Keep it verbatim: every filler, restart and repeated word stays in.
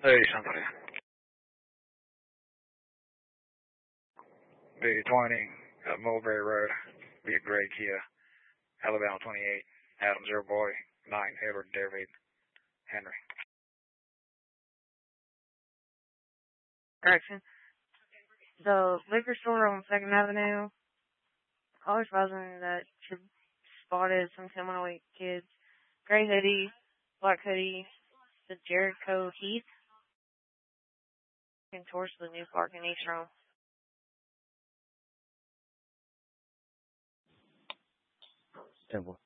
Hey, somebody. B twenty, uh, Mulberry Road, be a gray Kia, Alabama twenty-eight, Adam Zero Boy, nine, Edward David Henry. Correction. The liquor store on Second Avenue, I was buzzing that you spotted some Seminole kids. Gray hoodie, black hoodie, the Jericho Heath, and towards the new park in East Rome. Temple.